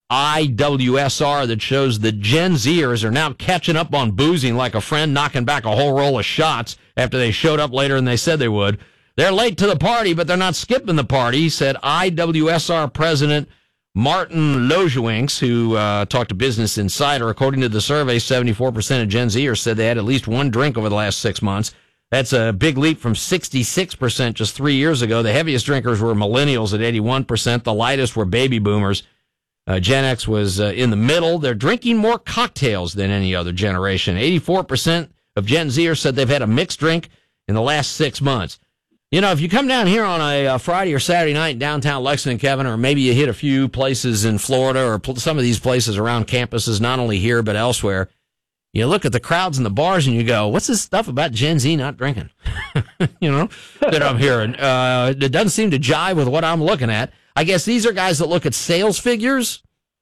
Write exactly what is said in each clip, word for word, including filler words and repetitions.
I W S R that shows that Gen Zers are now catching up on boozing like a friend knocking back a whole roll of shots after they showed up later than they said they would. They're late to the party, but they're not skipping the party, said I W S R President Martin Lojewinks, who uh, talked to Business Insider. According to the survey, seventy-four percent of Gen Zers said they had at least one drink over the last six months. That's a big leap from sixty-six percent just three years ago. The heaviest drinkers were millennials at eighty-one percent. The lightest were baby boomers. Uh, Gen X was uh, in the middle. They're drinking more cocktails than any other generation. eighty-four percent of Gen Zers said they've had a mixed drink in the last six months. You know, if you come down here on a, a Friday or Saturday night in downtown Lexington, Kevin, or maybe you hit a few places in Florida or pl- some of these places around campuses, not only here but elsewhere, you look at the crowds in the bars and you go, what's this stuff about Gen Z not drinking? you know, that I'm hearing. Uh, it doesn't seem to jive with what I'm looking at. I guess these are guys that look at sales figures.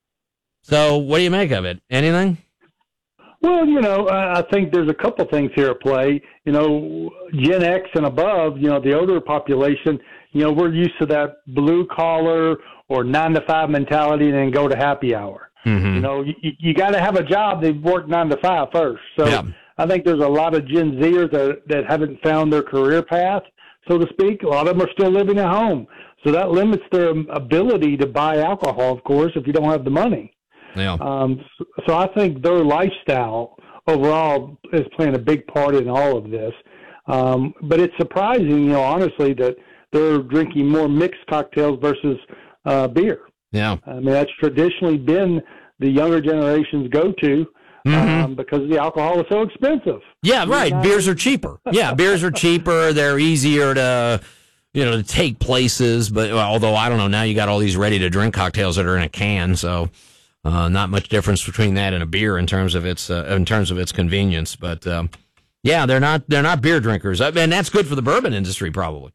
So what do you make of it? Anything? Well, you know, I think there's a couple things here at play. You know, Gen X and above, you know, the older population, you know, we're used to that blue collar or nine to five mentality and then go to happy hour. Mm-hmm. You know, you, you got to have a job. They've worked nine to five first. So yeah. I think there's a lot of Gen Zers that, that haven't found their career path, so to speak. A lot of them are still living at home. So that limits their ability to buy alcohol, of course, if you don't have the money. Yeah. Um, so, so I think their lifestyle overall is playing a big part in all of this. Um, but it's surprising, you know, honestly, that they're drinking more mixed cocktails versus uh, beer. Yeah. I mean, that's traditionally been the younger generation's go-to um, mm-hmm. because the alcohol is so expensive. Yeah, right. Not... Beers are cheaper. Yeah, beers are cheaper. They're easier to, you know, to take places. But well, although, I don't know, now you got all these ready-to-drink cocktails that are in a can, so... Uh, not much difference between that and a beer in terms of its uh, in terms of its convenience, but um, yeah, they're not they're not beer drinkers, I mean, that's good for the bourbon industry, probably.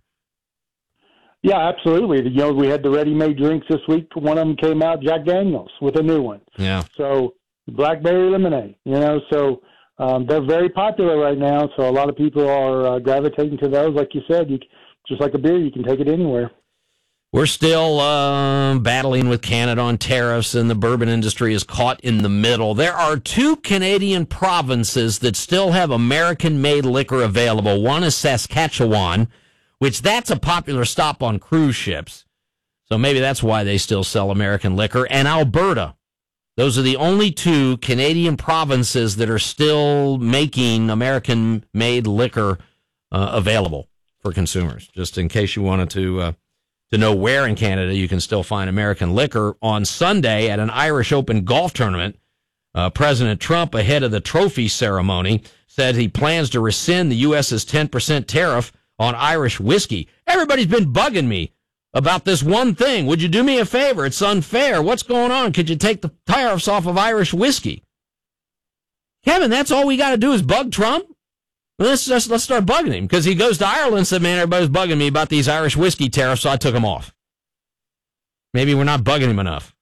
Yeah, absolutely. You know, we had the ready-made drinks this week. One of them came out, Jack Daniels, with a new one. Yeah. So blackberry lemonade. You know, so um, they're very popular right now. So a lot of people are uh, gravitating to those. Like you said, you just like a beer, you can take it anywhere. We're still uh, battling with Canada on tariffs, and the bourbon industry is caught in the middle. There are two Canadian provinces that still have American-made liquor available. One is Saskatchewan, which that's a popular stop on cruise ships. So maybe that's why they still sell American liquor. And Alberta. Those are the only two Canadian provinces that are still making American-made liquor uh, available for consumers, just in case you wanted to... Uh, To know where in Canada you can still find American liquor. On Sunday at an Irish Open golf tournament, uh, President Trump, ahead of the trophy ceremony, said he plans to rescind the U S's ten percent tariff on Irish whiskey. Everybody's been bugging me about this one thing. Would you do me a favor? It's unfair. What's going on? Could you take the tariffs off of Irish whiskey? Kevin, that's all we got to do is bug Trump? Let's just let's start bugging him, because he goes to Ireland and said, man, everybody's bugging me about these Irish whiskey tariffs, so I took them off. Maybe we're not bugging him enough.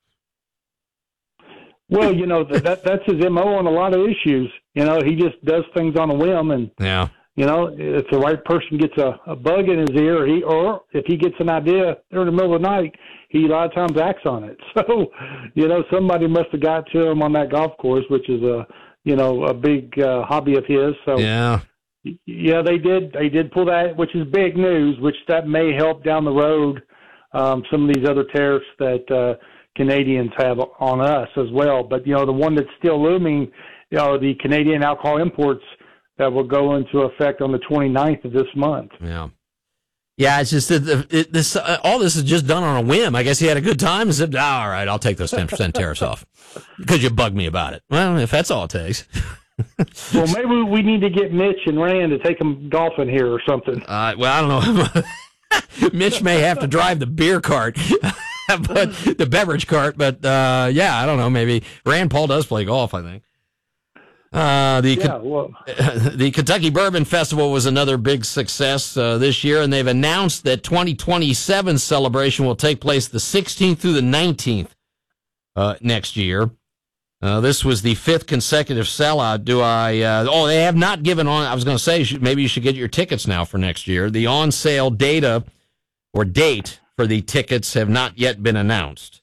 Well, you know, that that's his M O on a lot of issues. You know, he just does things on a whim, and, yeah. you know, if the right person gets a, a bug in his ear, he or if he gets an idea during the middle of the night, he a lot of times acts on it. So, you know, somebody must have got to him on that golf course, which is a, you know, a big uh, hobby of his. So, yeah. Yeah, they did. They did pull that, which is big news, which that may help down the road um, some of these other tariffs that uh, Canadians have on us as well. But, you know, the one that's still looming, you know, the Canadian alcohol imports that will go into effect on the twenty-ninth of this month. Yeah. Yeah, it's just that the, it, this, uh, all this is just done on a whim. I guess he had a good time and said, oh, all right, I'll take those ten percent tariffs off because you bugged me about it. Well, if that's all it takes. Well, maybe we need to get Mitch and Rand to take them golfing here or something. Uh, well, I don't know. Mitch may have to drive the beer cart, but the beverage cart. But uh, yeah, I don't know. Maybe Rand Paul does play golf, I think. Uh, the yeah, well. the Kentucky Bourbon Festival was another big success uh, this year, and they've announced that twenty twenty-seven celebration will take place the sixteenth through the nineteenth uh, next year. Uh, this was the fifth consecutive sellout. Do I? Uh, oh, they have not given on. I was going to say maybe you should get your tickets now for next year. The on-sale data or date for the tickets have not yet been announced.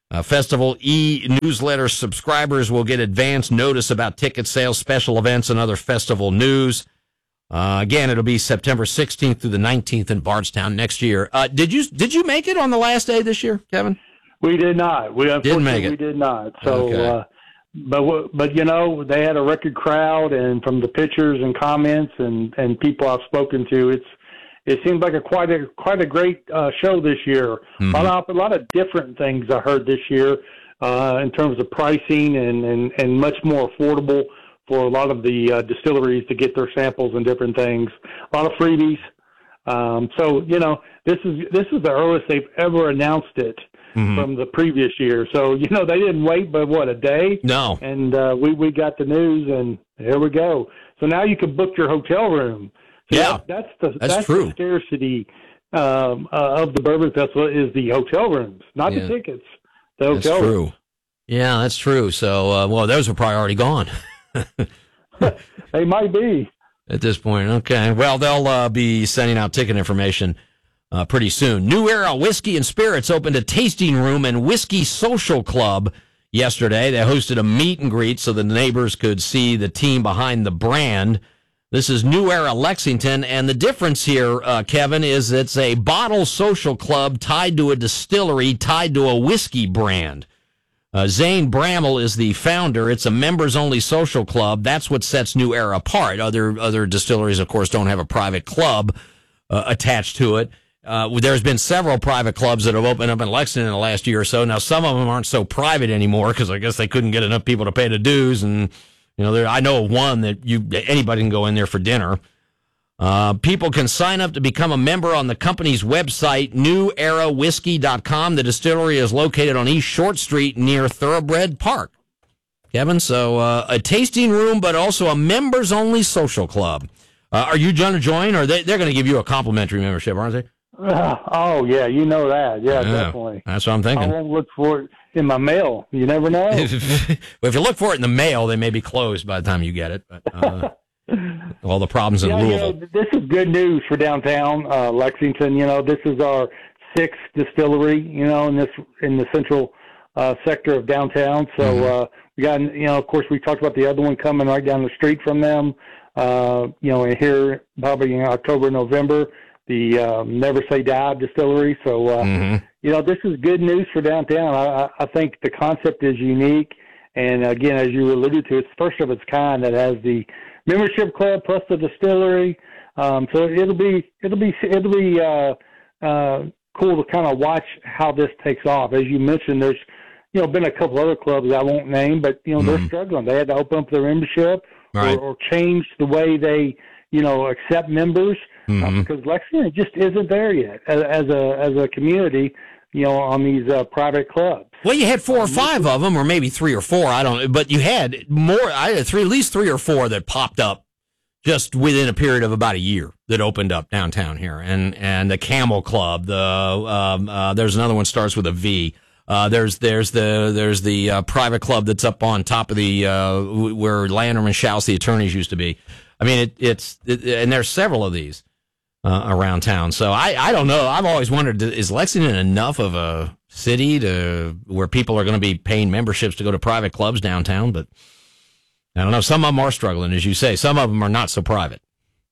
Uh, Festival e-newsletter subscribers will get advance notice about ticket sales, special events, and other festival news. Uh, again, it'll be September sixteenth through the nineteenth in Bardstown next year. Uh, did you did you make it on the last day this year, Kevin? We did not. We didn't make it. We did not. So, okay. uh, but but you know, they had a record crowd, and from the pictures and comments and, and people I've spoken to, it's it seems like a quite a quite a great uh, show this year. Mm-hmm. A lot of, a lot of different things I heard this year uh, in terms of pricing and, and, and much more affordable for a lot of the uh, distilleries to get their samples and different things. A lot of freebies. Um, so you know, this is this is the earliest they've ever announced it. Mm-hmm. From the previous year. So, you know, they didn't wait but, what, a day? No. And uh, we, we got the news, and here we go. So now you can book your hotel room. So yeah, that, that's the that's, that's true. the scarcity um, uh, of the Bourbon Festival is the hotel rooms, not yeah. the tickets, the hotel That's true. rooms. Yeah, that's true. So, uh, well, those are probably already gone. They might be. At this point, okay. Well, they'll uh, be sending out ticket information Uh, pretty soon. New Era Whiskey and Spirits opened a tasting room and whiskey social club yesterday. They hosted a meet and greet so the neighbors could see the team behind the brand. This is New Era Lexington, and the difference here, uh, Kevin, is it's a bottle social club tied to a distillery, tied to a whiskey brand. Uh, Zane Bramall is the founder. It's a members-only social club. That's what sets New Era apart. Other other distilleries, of course, don't have a private club uh, attached to it. Uh, there's been several private clubs that have opened up in Lexington in the last year or so. Now, some of them aren't so private anymore because I guess they couldn't get enough people to pay the dues. And, you know, there, I know of one that you anybody can go in there for dinner. Uh, people can sign up to become a member on the company's website, new era whiskey dot com. The distillery is located on East Short Street near Thoroughbred Park. Kevin, so uh, a tasting room, but also a members-only social club. Uh, are you going to join, or they, they're going to give you a complimentary membership, aren't they? Uh, oh, yeah, you know that. Yeah, yeah, definitely. That's what I'm thinking. I won't look for it in my mail. You never know. if, if you look for it in the mail, they may be closed by the time you get it. But, uh, all the problems in yeah, Louisville. You know, this is good news for downtown uh, Lexington. You know, this is our sixth distillery, you know, in this in the central uh, sector of downtown. So mm-hmm. uh, we got, you know, of course, we talked about the other one coming right down the street from them, uh, you know, here probably in October, November. The um, Never Say Die distillery. So, uh, mm-hmm. you know, this is good news for downtown. I, I think the concept is unique. And, again, as you alluded to, it's first of its kind that has the membership club plus the distillery. Um, so it'll be it'll be, it'll be uh, uh, cool to kind of watch how this takes off. As you mentioned, there's, you know, been a couple other clubs I won't name, but, you know, mm-hmm. they're struggling. They had to open up their membership right. or, or change the way they, you know, accept members. Mm-hmm. Uh, because Lexington just isn't there yet as, as a as a community, you know, on these uh, private clubs. Well, you had four or five of them, or maybe three or four. I don't know, but you had more. I had three, at least three or four that popped up just within a period of about a year that opened up downtown here, and and the Camel Club. The um, uh, there's another one starts with a V. Uh, there's there's the there's the uh, private club that's up on top of the uh, where Landrum and Shouse, the attorneys, used to be. I mean, it, it's it, and there's several of these. Uh, around town. So I, I don't know. I've always wondered, is Lexington enough of a city to where people are going to be paying memberships to go to private clubs downtown? But I don't know. Some of them are struggling, as you say. Some of them are not so private.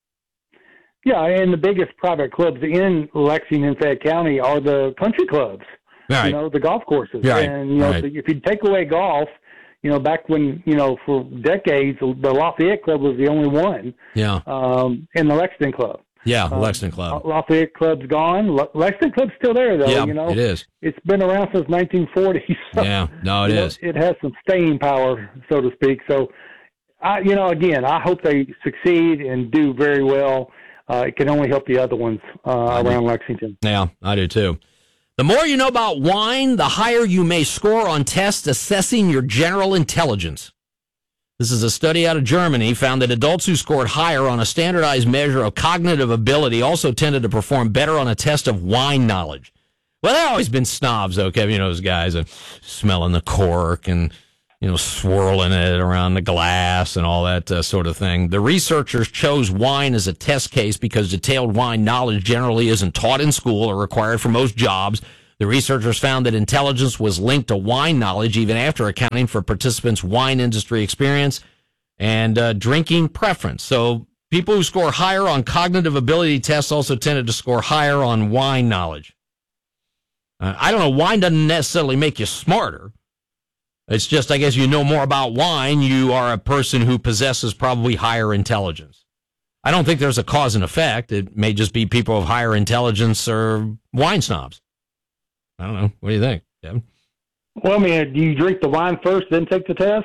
Yeah, and the biggest private clubs in Lexington, Fayette County are the country clubs, right. you know, the golf courses. Right. And, you know, right. if you take away golf, you know, back when, you know, for decades, the Lafayette Club was the only one yeah. um, in the Lexington Club. Yeah, um, Lexington Club. Lafayette Club's gone. Le- Lexington Club's still there, though. Yeah, you know, it is. It's been around since nineteen forty. So, yeah, no, it is. Know, it has some staying power, so to speak. So, I, you know, again, I hope they succeed and do very well. Uh, it can only help the other ones uh, around Lexington. Yeah, I do too. The more you know about wine, the higher you may score on tests assessing your general intelligence. This is a study out of Germany, found that adults who scored higher on a standardized measure of cognitive ability also tended to perform better on a test of wine knowledge. Well, they've always been snobs, though, Kevin. You know, those guys are smelling the cork and, you know, swirling it around the glass and all that uh, sort of thing. The researchers chose wine as a test case because detailed wine knowledge generally isn't taught in school or required for most jobs. The researchers found that intelligence was linked to wine knowledge even after accounting for participants' wine industry experience and uh, drinking preference. So people who score higher on cognitive ability tests also tended to score higher on wine knowledge. Uh, I don't know. Wine doesn't necessarily make you smarter. It's just, I guess, you know more about wine, you are a person who possesses probably higher intelligence. I don't think there's a cause and effect. It may just be people of higher intelligence or wine snobs. I don't know. What do you think, Kevin? Well, I mean, do you drink the wine first, then take the test?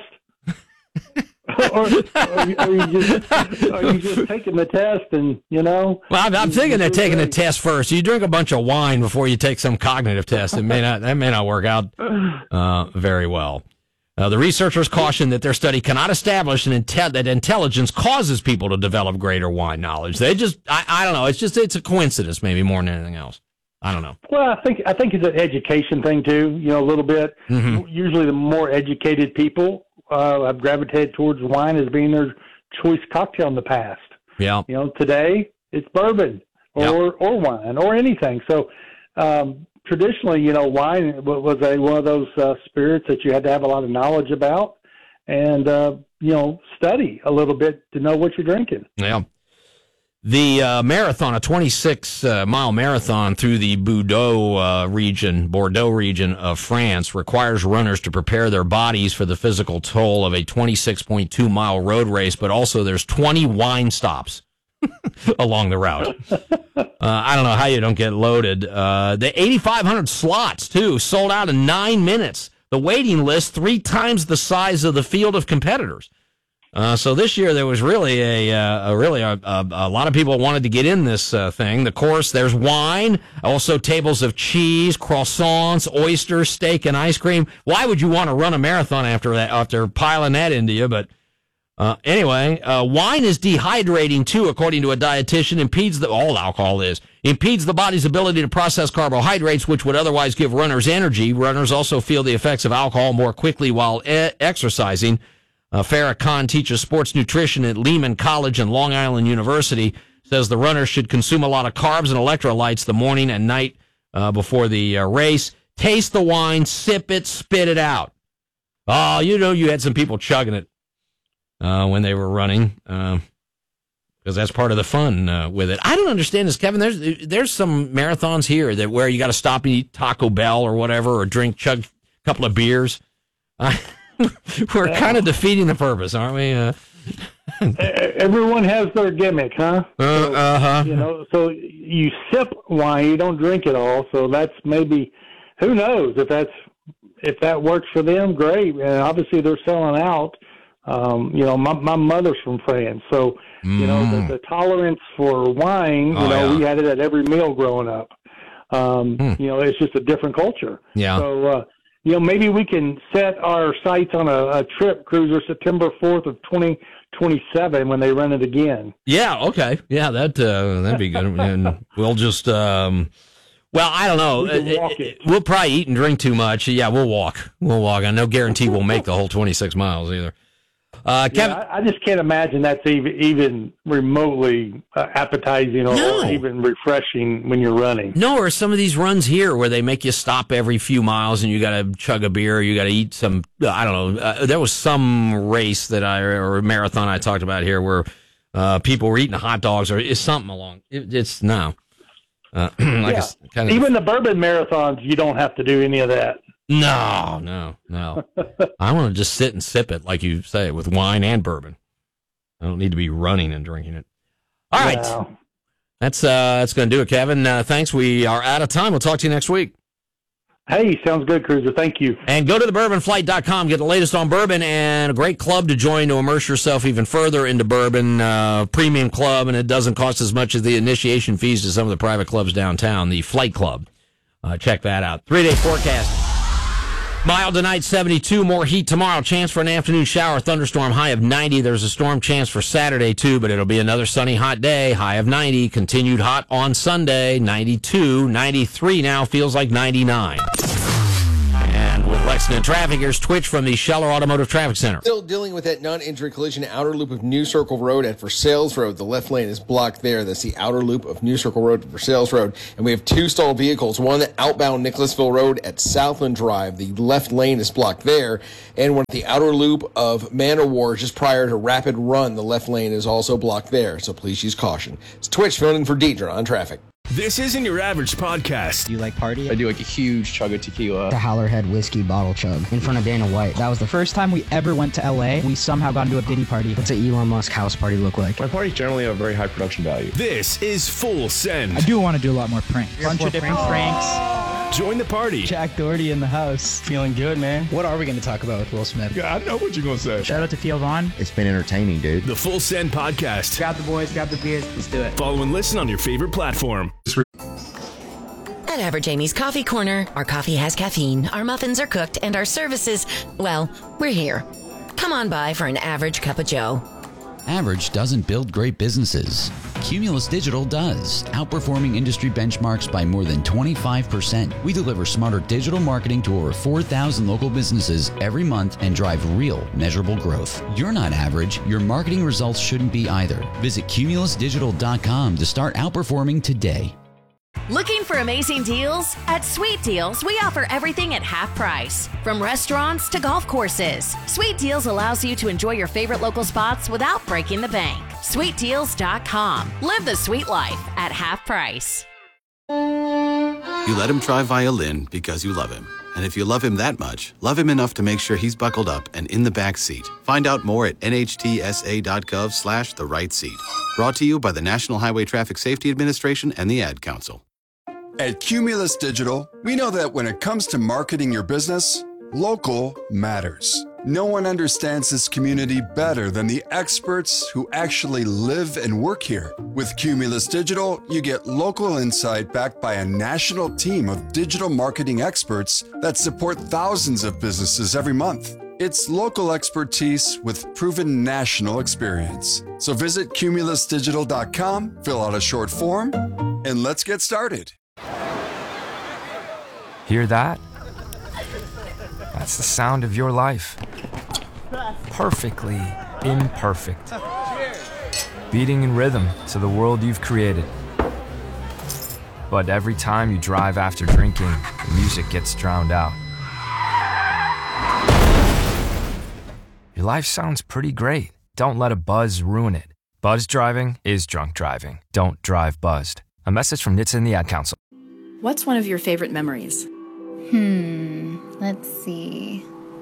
or, or are, you, are, you just, are you just taking the test and, you know? Well, I'm, I'm thinking they're taking the test first. You drink a bunch of wine before you take some cognitive test. It may not, that may not work out uh, very well. Uh, the researchers caution that their study cannot establish an inte- that intelligence causes people to develop greater wine knowledge. They just, I, I don't know. It's just, it's a coincidence maybe more than anything else. I don't know. Well, I think I think it's an education thing too. You know, a little bit. Mm-hmm. Usually, the more educated people uh, have gravitated towards wine as being their choice cocktail in the past. Yeah. You know, today it's bourbon or yep. or wine or anything. So um, traditionally, you know, wine was a one of those uh, spirits that you had to have a lot of knowledge about and uh, you know study a little bit to know what you're drinking. Yeah. The uh, marathon, a twenty-six mile marathon through the Bordeaux uh, region, Bordeaux region of France, requires runners to prepare their bodies for the physical toll of a twenty-six point two mile road race, but also there's twenty wine stops along the route. Uh, I don't know how you don't get loaded. Uh, the eighty-five hundred slots, too, sold out in nine minutes. The waiting list, three times the size of the field of competitors. Uh, so this year there was really a, uh, a really a, a, a lot of people wanted to get in this uh, thing. The course, there's wine, also tables of cheese, croissants, oysters, steak, and ice cream. Why would you want to run a marathon after that? After piling that into you? But uh, anyway, uh, wine is dehydrating too, according to a dietitian. Impedes the all alcohol is impedes the body's ability to process carbohydrates, which would otherwise give runners energy. Runners also feel the effects of alcohol more quickly while e- exercising. Uh, Farah Khan teaches sports nutrition at Lehman College and Long Island University, says the runners should consume a lot of carbs and electrolytes the morning and night uh, before the uh, race. Taste the wine, sip it, spit it out. Oh, you know, you had some people chugging it uh, when they were running because uh, that's part of the fun uh, with it. I don't understand this, Kevin. There's there's some marathons here that where you got to stop and eat Taco Bell or whatever or drink, chug a couple of beers. Uh, We're kind of defeating the purpose, aren't we? Uh, Everyone has their gimmick, huh? Uh, so, uh-huh. You know, so you sip wine, you don't drink it all. So that's maybe, who knows if that's if that works for them, great. And obviously they're selling out. Um, you know, my my mother's from France, so mm. you know the, the tolerance for wine. Oh, you know, yeah. we had it at every meal growing up. Um, mm. You know, it's just a different culture. Yeah. So. Uh, You know, maybe we can set our sights on a, a trip, Cruiser, September fourth of twenty twenty-seven when they run it again. Yeah, okay. Yeah, that, uh, that'd be good. And we'll just, um, well, I don't know. We walk it. We'll probably eat and drink too much. Yeah, we'll walk. We'll walk. I no guarantee we'll make the whole twenty-six miles either. Uh, Kevin, yeah, I, I just can't imagine that's even, even remotely uh, appetizing or, no. or even refreshing when you're running. No, or some of these runs here where they make you stop every few miles and you got to chug a beer, you got to eat some. I don't know. Uh, there was some race that I or a marathon I talked about here where uh, people were eating hot dogs or it's something along. It, it's no. Uh, like yeah. a, kind of, even the bourbon marathons, you don't have to do any of that. No, no, no. I want to just sit and sip it, like you say, with wine and bourbon. I don't need to be running and drinking it. All right. Wow. That's uh, that's going to do it, Kevin. Uh, thanks. We are out of time. We'll talk to you next week. Hey, sounds good, Cruiser. Thank you. And go to the bourbon flight dot com. Get the latest on bourbon and a great club to join to immerse yourself even further into bourbon. Uh, premium club, and it doesn't cost as much as the initiation fees to some of the private clubs downtown, the Flight Club. Uh, check that out. Three-day forecast. Mild tonight, seventy-two. More heat tomorrow. Chance for an afternoon shower. Thunderstorm, high of ninety. There's a storm chance for Saturday, too, but it'll be another sunny, hot day. High of ninety. Continued hot on Sunday, ninety-two. ninety-three now. Feels like ninety-nine. And with Lexington traffic. Here's Twitch from the Scheller Automotive Traffic Center. Still dealing with that non-injury collision outer loop of New Circle Road at Versailles Road. The left lane is blocked there. That's the outer loop of New Circle Road at Versailles Road. And we have two stalled vehicles. One outbound Nicholasville Road at Southland Drive. The left lane is blocked there. And one at the outer loop of Manowar just prior to Rapid Run. The left lane is also blocked there. So please use caution. It's Twitch filling in for Deidre on traffic. This isn't your average podcast. Do you like party? I do like a huge chug of tequila. The Howlerhead whiskey bottle chug in front of Dana White. That was the first time we ever went to L A. We somehow got into a Diddy party. What's an Elon Musk house party look like? My parties generally have a very high production value. This is Full Send. I do want to do a lot more pranks. Bunch of different pranks. Join the party. Jack Doherty in the house. Feeling good, man. What are we going to talk about with Will Smith? Yeah, I know what you're going to say. Shout out to Theo Vaughn. It's been entertaining, dude. The Full Send podcast. Grab the boys, grab the beers. Let's do it. Follow and listen on your favorite platform. At Average Amy's Coffee Corner, our coffee has caffeine, our muffins are cooked, and our services, well, we're here. Come on by for an average cup of joe. Average doesn't build great businesses. Cumulus Digital does, outperforming industry benchmarks by more than twenty-five percent. We deliver smarter digital marketing to over four thousand local businesses every month and drive real, measurable growth. You're not average. Your marketing results shouldn't be either. Visit cumulus digital dot com to start outperforming today. Looking for amazing deals? At Sweet Deals, we offer everything at half price. From restaurants to golf courses, Sweet Deals allows you to enjoy your favorite local spots without breaking the bank. sweet deals dot com. Live the sweet life at half price. You let him try violin because you love him. And if you love him that much, love him enough to make sure he's buckled up and in the back seat. Find out more at N H T S A dot gov slash the right seat. Brought to you by the National Highway Traffic Safety Administration and the Ad Council. At Cumulus Digital, we know that when it comes to marketing your business, local matters. No one understands this community better than the experts who actually live and work here. With Cumulus Digital, you get local insight backed by a national team of digital marketing experts that support thousands of businesses every month. It's local expertise with proven national experience. So visit cumulus digital dot com, fill out a short form, and let's get started. Hear that? That's the sound of your life. Perfectly imperfect. Beating in rhythm to the world you've created. But every time you drive after drinking, the music gets drowned out. Your life sounds pretty great. Don't let a buzz ruin it. Buzz driving is drunk driving. Don't drive buzzed. A message from N H T S A and the Ad Council. What's one of your favorite memories? Hmm, let's see.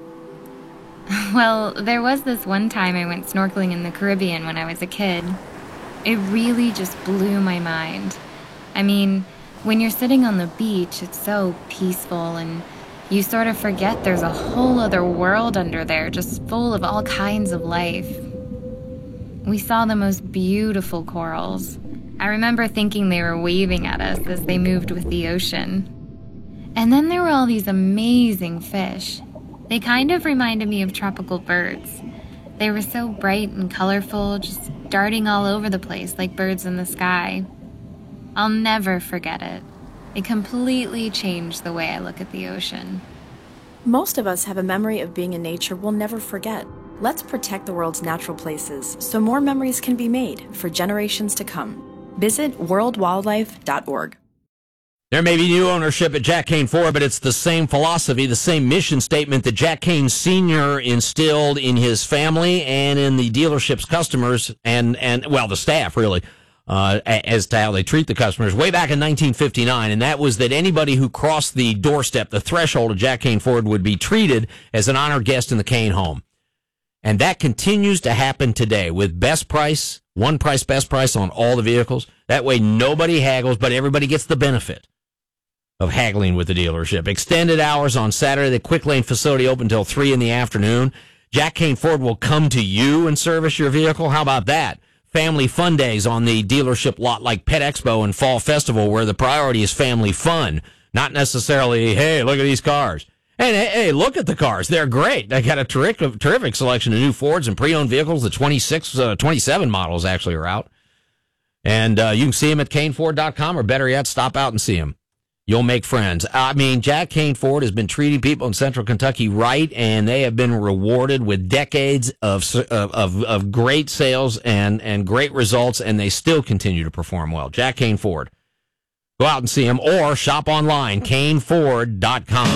Well, there was this one time I went snorkeling in the Caribbean when I was a kid. It really just blew my mind. I mean, when you're sitting on the beach, it's so peaceful and you sort of forget there's a whole other world under there just full of all kinds of life. We saw the most beautiful corals. I remember thinking they were waving at us as they moved with the ocean. And then there were all these amazing fish. They kind of reminded me of tropical birds. They were so bright and colorful, just darting all over the place like birds in the sky. I'll never forget it. It completely changed the way I look at the ocean. Most of us have a memory of being in nature we'll never forget. Let's protect the world's natural places so more memories can be made for generations to come. Visit world wildlife dot org. There may be new ownership at Jack Kane Ford, but it's the same philosophy, the same mission statement that Jack Kane Senior instilled in his family and in the dealership's customers and, and well, the staff, really, uh, as to how they treat the customers way back in nineteen fifty-nine. And that was that anybody who crossed the doorstep, the threshold of Jack Kane Ford, would be treated as an honored guest in the Kane home. And that continues to happen today with best price, one price, best price on all the vehicles. That way nobody haggles, but everybody gets the benefit of haggling with the dealership. Extended hours on Saturday. The Quick Lane facility open until three in the afternoon. Jack Kane Ford will come to you and service your vehicle. How about that? Family fun days on the dealership lot like Pet Expo and Fall Festival, where the priority is family fun, not necessarily, hey, look at these cars. And hey, hey, look at the cars. They're great. They got a terrific, terrific selection of new Fords and pre-owned vehicles. The twenty-six, uh, twenty-seven models actually are out. And uh, you can see them at Kane Ford dot com, or better yet, stop out and see them. You'll make friends. I mean, Jack Kane Ford has been treating people in Central Kentucky right, and they have been rewarded with decades of of of great sales and and great results, and they still continue to perform well. Jack Kane Ford. Go out and see them, or shop online, kane ford dot com.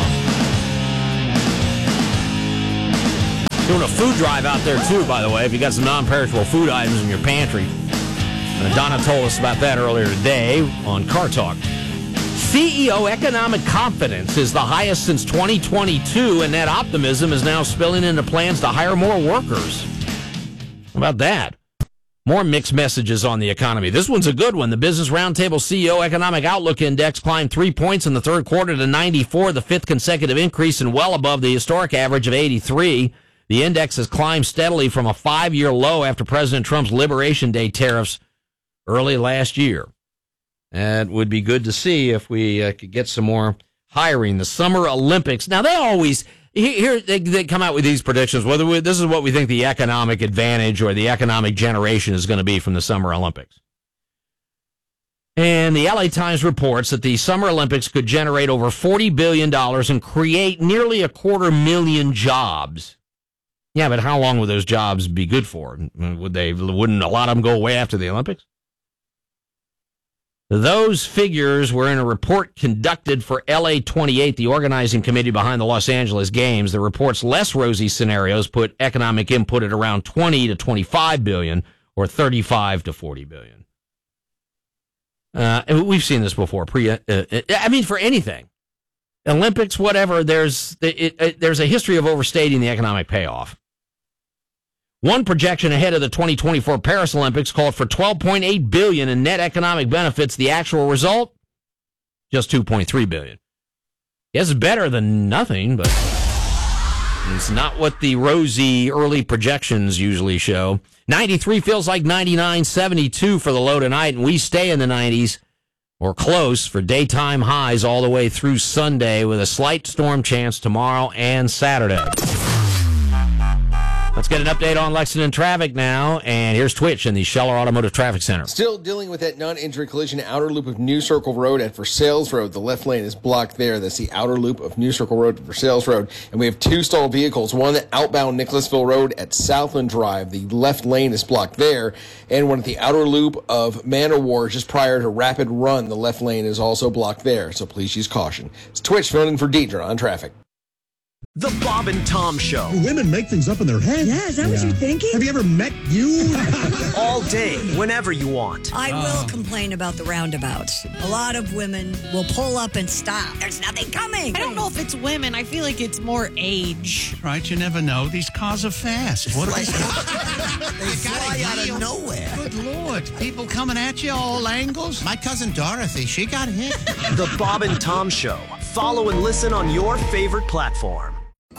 Doing a food drive out there, too, by the way, if you got some non-perishable food items in your pantry. Uh, Donna told us about that earlier today on Car Talk. C E O economic confidence is the highest since twenty twenty-two, and that optimism is now spilling into plans to hire more workers. How about that? More mixed messages on the economy. This one's a good one. The Business Roundtable C E O Economic Outlook Index climbed three points in the third quarter to ninety-four, the fifth consecutive increase and well above the historic average of eighty-three. The index has climbed steadily from a five-year low after President Trump's Liberation Day tariffs early last year. It would be good to see if we uh, could get some more hiring. The Summer Olympics. Now, they always, here they, they come out with these predictions, whether we, this is what we think the economic advantage or the economic generation is going to be from the Summer Olympics. And the L A Times reports that the Summer Olympics could generate over forty billion dollars and create nearly a quarter million jobs. Yeah, but how long would those jobs be good for? Would they, wouldn't a lot of them go away after the Olympics? Those figures were in a report conducted for L A twenty-eight, the organizing committee behind the Los Angeles Games. The report's less rosy scenarios put economic input at around twenty to twenty-five billion or thirty-five to forty billion. Uh, and we've seen this before. Pre, uh, I mean, for anything, Olympics, whatever. There's it, it, there's a history of overstating the economic payoff. One projection ahead of the twenty twenty-four Paris Olympics called for twelve point eight billion dollars in net economic benefits. The actual result, just two point three billion dollars. Yes, it's better than nothing, but it's not what the rosy early projections usually show. ninety-three feels like ninety-nine, seventy-two for the low tonight, and we stay in the nineties or close for daytime highs all the way through Sunday with a slight storm chance tomorrow and Saturday. Let's get an update on Lexington traffic now, and here's Twitch in the Scheller Automotive Traffic Center. Still dealing with that non-injury collision outer loop of New Circle Road at Versailles Road. The left lane is blocked there. That's the outer loop of New Circle Road to Versailles Road. And we have two stalled vehicles, one outbound Nicholasville Road at Southland Drive. The left lane is blocked there. And one at the outer loop of Manor War just prior to Rapid Run. The left lane is also blocked there, so please use caution. It's Twitch filling in for Deidre on traffic. The Bob and Tom Show. Women make things up in their head. Yeah, is that yeah. what you're thinking? Have you ever met you? All day, whenever you want. I oh. will complain about the roundabouts. A lot of women will pull up and stop. There's nothing coming. I don't know if it's women. I feel like it's more age. Right, you never know. These cars are fast. What like, they fly out of nowhere. Good Lord. People coming at you all angles. My cousin Dorothy, she got hit. The Bob and Tom Show. Follow and listen on your favorite platform.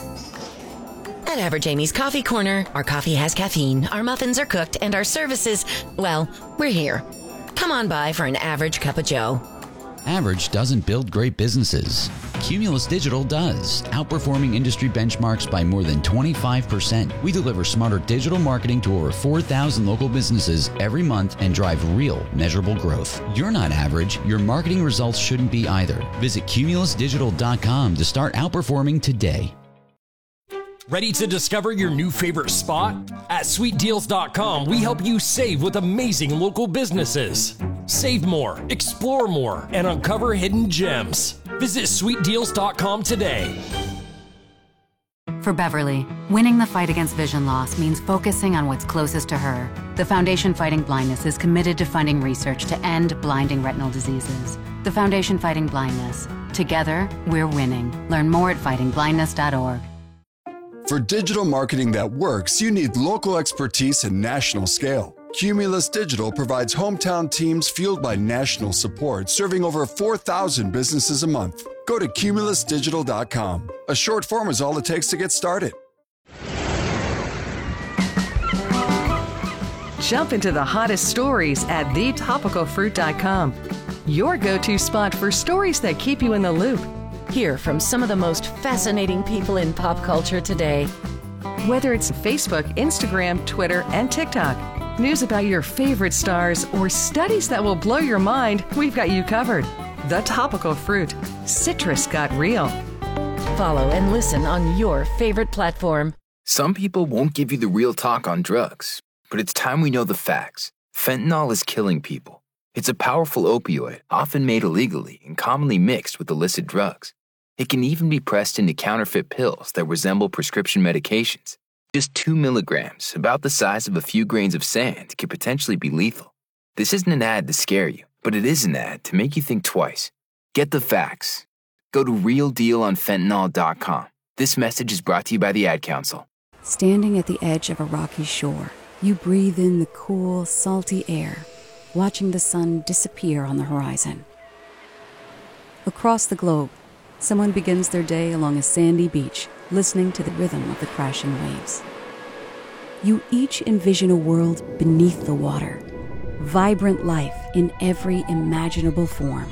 At Average Amy's Coffee Corner, our coffee has caffeine, our muffins are cooked, and our services, well, we're here. Come on by for an average cup of joe. Average doesn't build great businesses. Cumulus Digital does, outperforming industry benchmarks by more than twenty-five percent. We deliver smarter digital marketing to over four thousand local businesses every month and drive real, measurable growth. You're not average. Your marketing results shouldn't be either. Visit cumulus digital dot com to start outperforming today. Ready to discover your new favorite spot? At sweet deals dot com, we help you save with amazing local businesses. Save more, explore more, and uncover hidden gems. Visit sweet deals dot com today. For Beverly, winning the fight against vision loss means focusing on what's closest to her. The Foundation Fighting Blindness is committed to funding research to end blinding retinal diseases. The Foundation Fighting Blindness. Together, we're winning. Learn more at fighting blindness dot org. For digital marketing that works, you need local expertise and national scale. Cumulus Digital provides hometown teams fueled by national support, serving over four thousand businesses a month. Go to cumulus digital dot com. A short form is all it takes to get started. Jump into the hottest stories at the topical fruit dot com. Your go-to spot for stories that keep you in the loop. Hear from some of the most fascinating people in pop culture today. Whether it's Facebook, Instagram, Twitter, and TikTok, news about your favorite stars, or studies that will blow your mind, we've got you covered. The Topical Fruit. Citrus got real. Follow and listen on your favorite platform. Some people won't give you the real talk on drugs, but it's time we know the facts. Fentanyl is killing people. It's a powerful opioid, often made illegally and commonly mixed with illicit drugs. It can even be pressed into counterfeit pills that resemble prescription medications. Just two milligrams, about the size of a few grains of sand, could potentially be lethal. This isn't an ad to scare you, but it is an ad to make you think twice. Get the facts. Go to real deal on fentanyl dot com. This message is brought to you by the Ad Council. Standing at the edge of a rocky shore, you breathe in the cool, salty air, watching the sun disappear on the horizon. Across the globe, someone begins their day along a sandy beach, listening to the rhythm of the crashing waves. You each envision a world beneath the water, vibrant life in every imaginable form.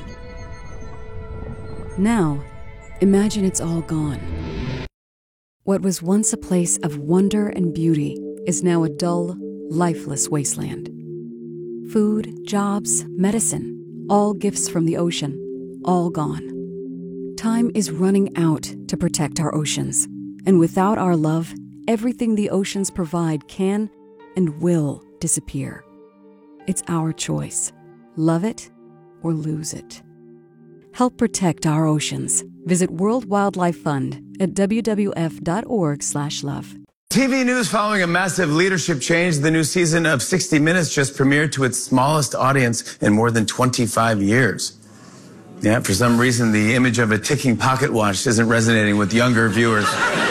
Now, imagine it's all gone. What was once a place of wonder and beauty is now a dull, lifeless wasteland. Food, jobs, medicine, all gifts from the ocean, all gone. Time is running out to protect our oceans, and without our love, everything the oceans provide can and will disappear. It's our choice. Love it or lose it. Help protect our oceans. Visit World Wildlife Fund at w w f dot org slash love. T V news following a massive leadership change. The new season of sixty minutes just premiered to its smallest audience in more than twenty-five years. Yeah, for some reason, the image of a ticking pocket watch isn't resonating with younger viewers.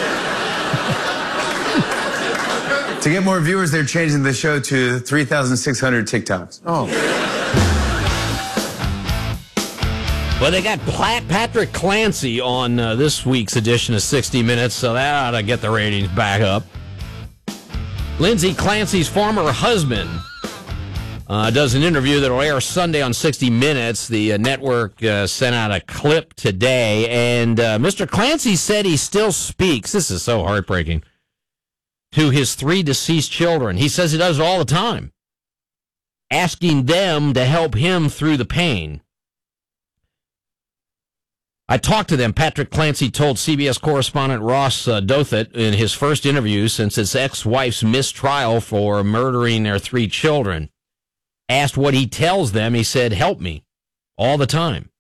To get more viewers, they're changing the show to three thousand six hundred TikToks. Oh. Well, they got Patrick Clancy on uh, this week's edition of sixty minutes, so that ought to get the ratings back up. Lindsay Clancy's former husband uh, does an interview that will air Sunday on sixty minutes. The uh, network uh, sent out a clip today, and uh, Mister Clancy said he still speaks. This is so heartbreaking. To his three deceased children. He says he does it all the time, asking them to help him through the pain. I talked to them, Patrick Clancy told C B S correspondent Ross uh, Douthat in his first interview since his ex-wife's mistrial for murdering their three children. Asked what he tells them, he said, help me, all the time.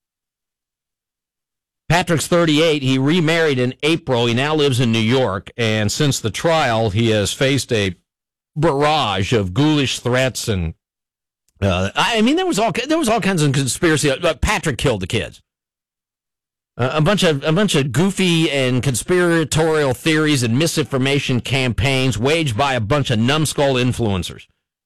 Patrick's thirty-eight. He remarried in April. He now lives in New York, and since the trial, he has faced a barrage of ghoulish threats, and uh, I mean, there was all there was all kinds of conspiracy. Uh, Patrick killed the kids. Uh, a bunch of a bunch of goofy and conspiratorial theories and misinformation campaigns waged by a bunch of numbskull influencers.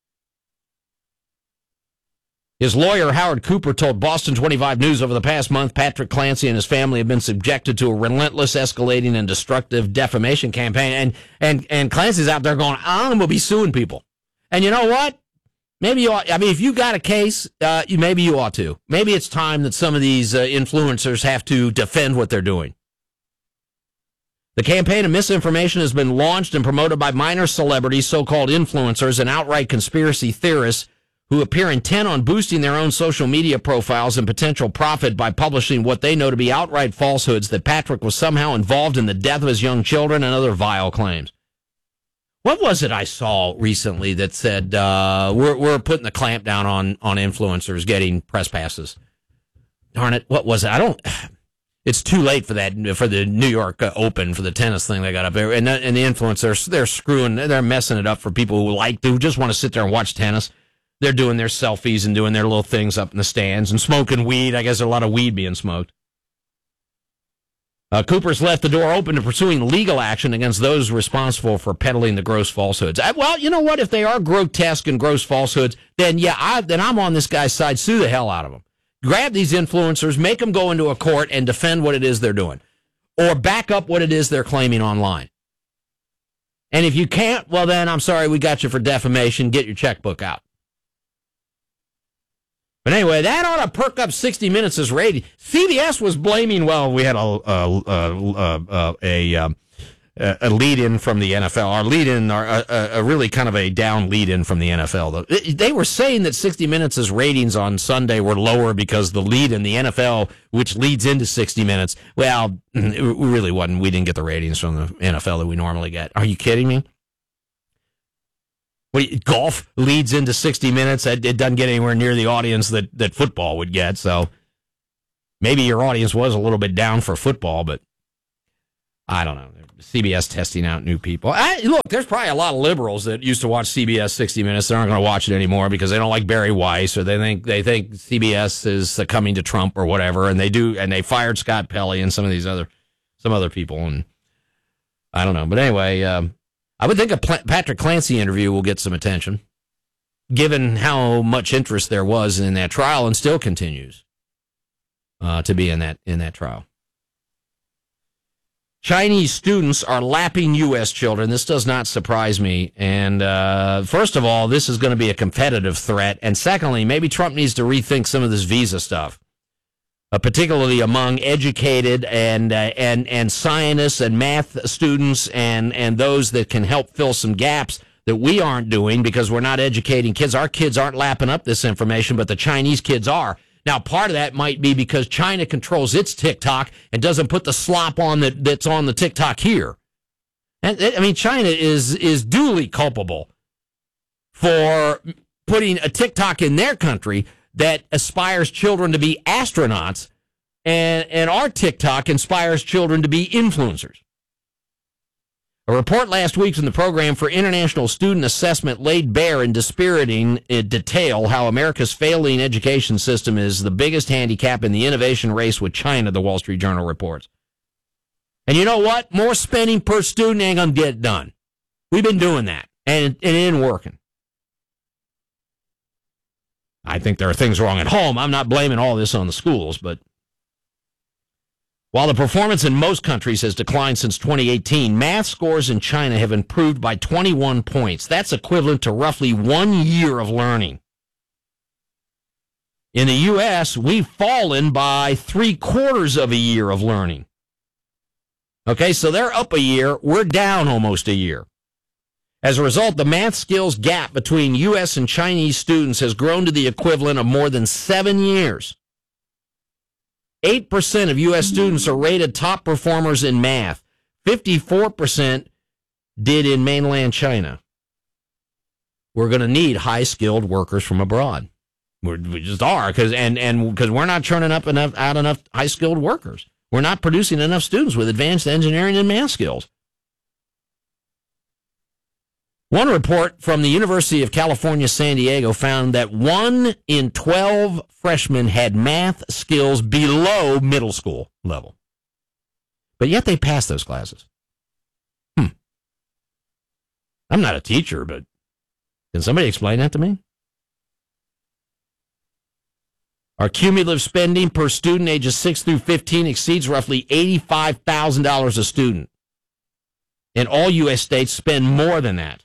His lawyer, Howard Cooper, told Boston twenty-five News over the past month Patrick Clancy and his family have been subjected to a relentless, escalating, and destructive defamation campaign. And and and Clancy's out there going, I'm going to be suing people. And you know what? Maybe you ought, I mean, if you got a case, uh, you, maybe you ought to. Maybe it's time that some of these uh, influencers have to defend what they're doing. The campaign of misinformation has been launched and promoted by minor celebrities, so-called influencers, and outright conspiracy theorists who appear intent on boosting their own social media profiles and potential profit by publishing what they know to be outright falsehoods that Patrick was somehow involved in the death of his young children and other vile claims. What was it I saw recently that said uh, we're we're putting the clamp down on on influencers getting press passes? Darn it! What was it? I don't. It's too late for that for the New York uh, Open for the tennis thing they got up there, and the, and the influencers they're screwing, they're messing it up for people who like to who just want to sit there and watch tennis. They're doing their selfies and doing their little things up in the stands and smoking weed. I guess there's a lot of weed being smoked. Uh, Cooper's left the door open to pursuing legal action against those responsible for peddling the gross falsehoods. I, well, you know what? If they are grotesque and gross falsehoods, then yeah, I, then I'm on this guy's side. Sue the hell out of them. Grab these influencers, make them go into a court and defend what it is they're doing, or back up what it is they're claiming online. And if you can't, well, then I'm sorry, we got you for defamation. Get your checkbook out. But anyway, that ought to perk up sixty minutes' rating. C B S was blaming, well, we had a a a, a, a, a, a lead-in from the N F L. Our lead-in, our, a, a really kind of a down lead-in from the N F L. Though they were saying that sixty Minutes' ratings on Sunday were lower because the lead in the N F L, which leads into sixty Minutes, well, it really wasn't. We didn't get the ratings from the N F L that we normally get. Are you kidding me? Well, golf leads into sixty Minutes. It, it doesn't get anywhere near the audience that, that football would get. So maybe your audience was a little bit down for football, but I don't know. C B S testing out new people. I, look, there's probably a lot of liberals that used to watch C B S sixty Minutes that aren't going to watch it anymore because they don't like Barry Weiss, or they think they think C B S is succumbing to Trump or whatever, and they do, and they fired Scott Pelley and some of these other some other people, and I don't know. But anyway, um, I would think a Pl- Patrick Clancy interview will get some attention, given how much interest there was in that trial and still continues uh, to be in that in that trial. Chinese students are lapping U S children. This does not surprise me. And uh, first of all, this is going to be a competitive threat. And secondly, maybe Trump needs to rethink some of this visa stuff, uh, particularly among educated and uh, and and scientists and math students and and those that can help fill some gaps that we aren't doing because we're not educating kids. Our kids aren't lapping up this information, but the Chinese kids are. Now, part of that might be because China controls its TikTok and doesn't put the slop on that, that's on the TikTok here. And I mean, China is is duly culpable for putting a TikTok in their country that aspires children to be astronauts, and, and our TikTok inspires children to be influencers. A report last week from the Program for International Student Assessment laid bare in dispiriting detail how America's failing education system is the biggest handicap in the innovation race with China, the Wall Street Journal reports. And you know what? More spending per student ain't going to get it done. We've been doing that, and it ain't working. I think there are things wrong at home. I'm not blaming all this on the schools, but while the performance in most countries has declined since twenty eighteen, math scores in China have improved by twenty-one points. That's equivalent to roughly one year of learning. In the U S, we've fallen by three quarters of a year of learning. Okay, so they're up a year. We're down almost a year. As a result, the math skills gap between U S and Chinese students has grown to the equivalent of more than seven years. eight percent of U S students are rated top performers in math. fifty-four percent did in mainland China. We're going to need high-skilled workers from abroad. We're, we just are, because and and because we're not churning up enough out enough high-skilled workers. We're not producing enough students with advanced engineering and math skills. One report from the University of California, San Diego found that one in twelve freshmen had math skills below middle school level. But yet they passed those classes. Hmm. I'm not a teacher, but can somebody explain that to me? Our cumulative spending per student ages six through fifteen exceeds roughly eighty-five thousand dollars a student. And all U S states spend more than that.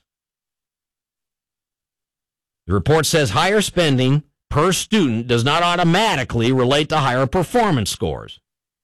The report says higher spending per student does not automatically relate to higher performance scores.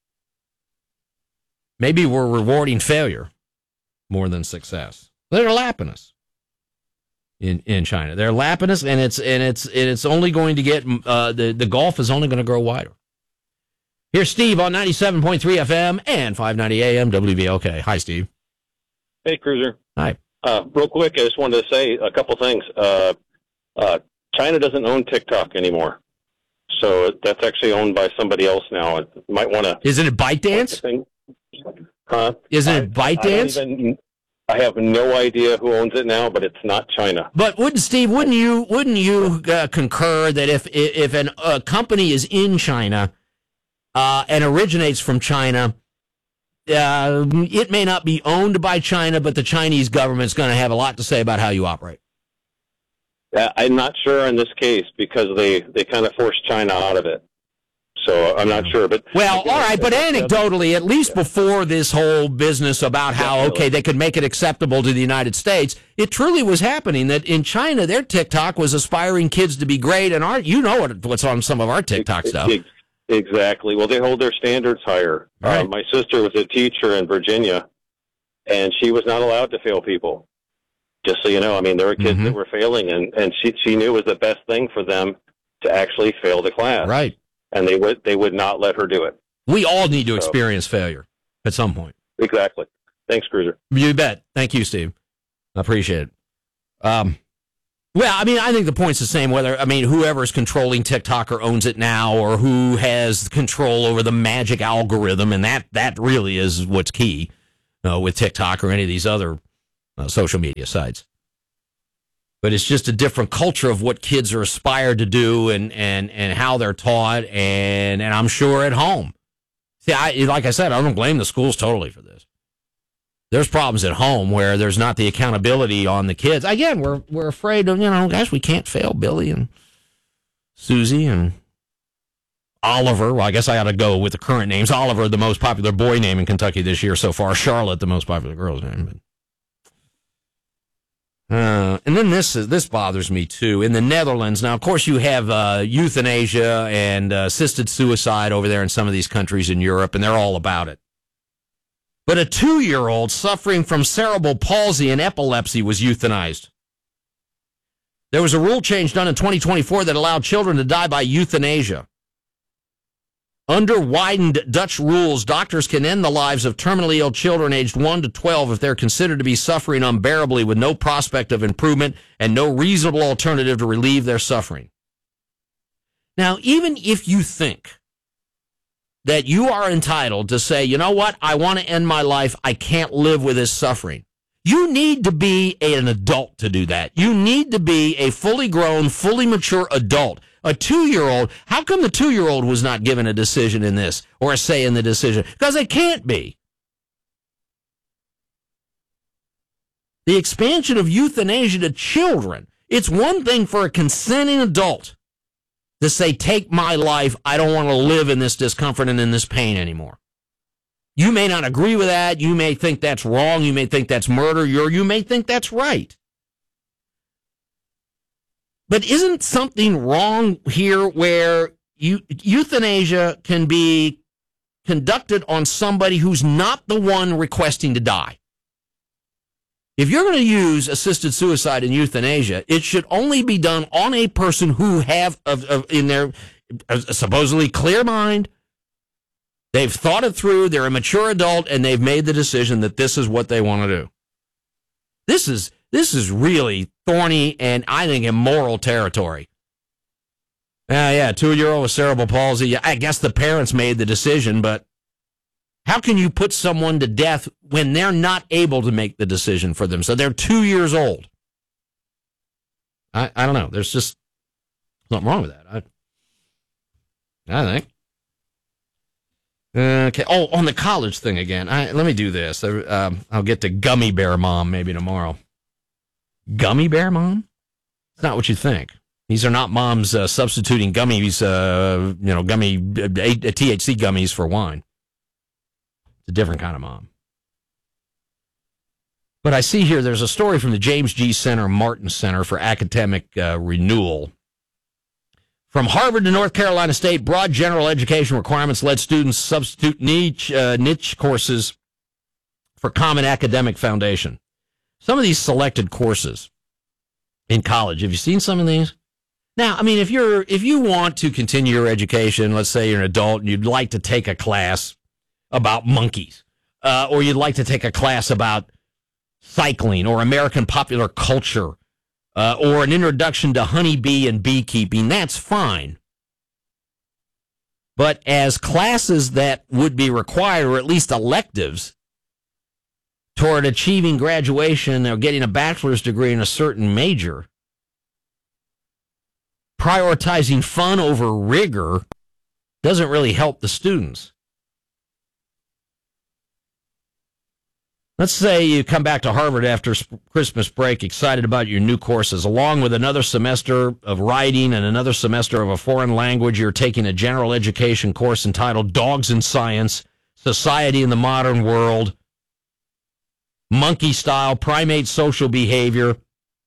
Maybe we're rewarding failure more than success. They're lapping us in, in China. They're lapping us, and it's and it's and it's only going to get uh, the the gulf is only going to grow wider. Here's Steve on ninety-seven point three F M and five ninety A M W V L K. Hi, Steve. Hey, Cruiser. Hi. Uh, real quick, I just wanted to say a couple things. Uh, Uh, China doesn't own TikTok anymore, so that's actually owned by somebody else now. You might want to. Isn't it ByteDance? Huh? Isn't it ByteDance? I, I, even, I have no idea who owns it now, but it's not China. But wouldn't Steve? Wouldn't you? Wouldn't you uh, concur that if if an, a company is in China uh, and originates from China, uh, it may not be owned by China, but the Chinese government's going to have a lot to say about how you operate? Uh, I'm not sure in this case because they, they kind of forced China out of it. So I'm not sure. But well, all right, but anecdotally, at least before this whole business about how, okay, they could make it acceptable to the United States, it truly was happening that in China, their TikTok was aspiring kids to be great. And our, you know what, what's on some of our TikTok stuff. Exactly. Well, they hold their standards higher. Right. Uh, my sister was a teacher in Virginia, and she was not allowed to fail people. Just so you know, I mean, there were kids Mm-hmm. that were failing, and, and she she knew it was the best thing for them to actually fail the class. Right. And they would they would not let her do it. We all need to So- experience failure at some point. Exactly. Thanks, Cruiser. You bet. Thank you, Steve. I appreciate it. Um, well, I mean, I think the point's the same. Whether I mean, whoever's controlling TikTok or owns it now, or who has control over the magic algorithm, and that that really is what's key uh, with TikTok or any of these other uh, social media sites. But it's just a different culture of what kids are aspired to do and and and how they're taught, and and I'm sure at home. See, I like I said, I don't blame the schools totally for this. There's problems at home where there's not the accountability on the kids. Again, we're we're afraid of, you know, guys, we can't fail Billy and Susie and Oliver. Well, I guess I ought to go with the current names. Oliver, the most popular boy name in Kentucky this year so far. Charlotte, the most popular girl's name. But, uh, and then this is, this bothers me too. In the Netherlands, now, of course, you have uh, euthanasia and uh, assisted suicide over there in some of these countries in Europe, and they're all about it. But a two-year-old suffering from cerebral palsy and epilepsy was euthanized. There was a rule change done in twenty twenty-four that allowed children to die by euthanasia. Under widened Dutch rules, doctors can end the lives of terminally ill children aged one to twelve if they're considered to be suffering unbearably with no prospect of improvement and no reasonable alternative to relieve their suffering. Now, even if you think that you are entitled to say, you know what, I want to end my life, I can't live with this suffering, you need to be an adult to do that. You need to be a fully grown, fully mature adult. A two-year-old, how come the two-year-old was not given a decision in this or a say in the decision? Because it can't be. The expansion of euthanasia to children, it's one thing for a consenting adult to say, take my life, I don't want to live in this discomfort and in this pain anymore. You may not agree with that. You may think that's wrong. You may think that's murder. Or you may think that's right. But isn't something wrong here where you, euthanasia can be conducted on somebody who's not the one requesting to die? If you're going to use assisted suicide and euthanasia, it should only be done on a person who have, of, of, in their uh, supposedly clear mind, they've thought it through, they're a mature adult, and they've made the decision that this is what they want to do. This is this is really thorny and, I think, immoral territory. Yeah, yeah, two-year-old with cerebral palsy. Yeah, I guess the parents made the decision, but how can you put someone to death when they're not able to make the decision for them? So they're two years old. I, I don't know. There's just something wrong with that. I, I think. Okay. Oh, on the college thing again. I, let me do this. I, um, I'll get to Gummy Bear Mom maybe tomorrow. Gummy Bear Mom? It's not what you think. These are not moms uh, substituting gummies, uh, you know, gummy uh, T H C gummies for wine. It's a different kind of mom. But I see here there's a story from the James G. Center, Martin Center for Academic uh, Renewal. From Harvard to North Carolina State, broad general education requirements led students substitute niche, uh, niche courses for common academic foundation. Some of these selected courses in college, have you seen some of these? Now, I mean, if you're if you want to continue your education, let's say you're an adult and you'd like to take a class about monkeys, uh, or you'd like to take a class about cycling or American popular culture, uh, or an introduction to honeybee and beekeeping, that's fine. But as classes that would be required, or at least electives, toward achieving graduation or getting a bachelor's degree in a certain major, prioritizing fun over rigor doesn't really help the students. Let's say you come back to Harvard after Christmas break, excited about your new courses. Along with another semester of writing and another semester of a foreign language, you're taking a general education course entitled Dogs in Science, Society in the Modern World, Monkey Style, Primate Social Behavior.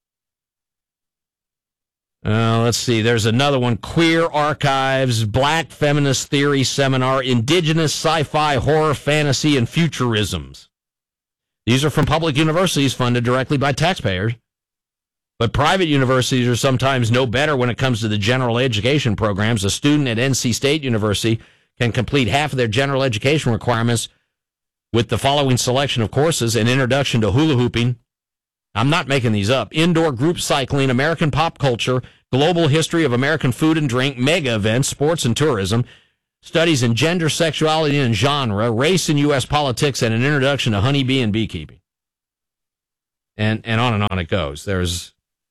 Uh, let's see, there's another one, Queer Archives, Black Feminist Theory Seminar, Indigenous Sci-Fi, Horror, Fantasy, and Futurisms. These are from public universities funded directly by taxpayers. But private universities are sometimes no better when it comes to the general education programs. A student at N C State University can complete half of their general education requirements with the following selection of courses: an introduction to hula hooping. I'm not making these up. Indoor group cycling, American pop culture, global history of American food and drink, mega events, sports and tourism, studies in gender, sexuality, and genre, race and U S politics, and an introduction to honeybee and beekeeping. And and on and on it goes. There's